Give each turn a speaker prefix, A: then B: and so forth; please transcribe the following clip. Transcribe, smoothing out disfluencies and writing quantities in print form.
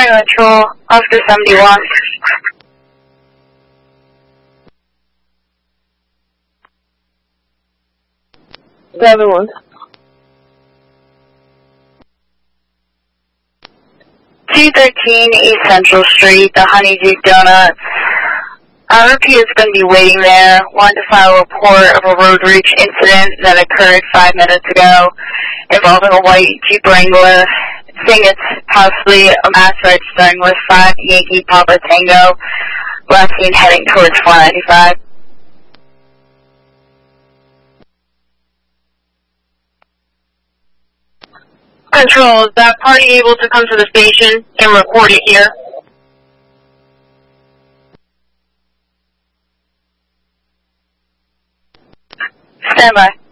A: Control, Officer 71.
B: Everyone.
A: 213 East Central Street, the Honeydew Donuts. RP is going to be waiting there. Wanted to file a report of a road rage incident that occurred 5 minutes ago involving a white Jeep Wrangler. Saying it's possibly a mass registering with 5 Yankee Papa Tango. Last seen heading towards 495.
B: Control, is that party able to come to the station and record it here?
A: Stand by.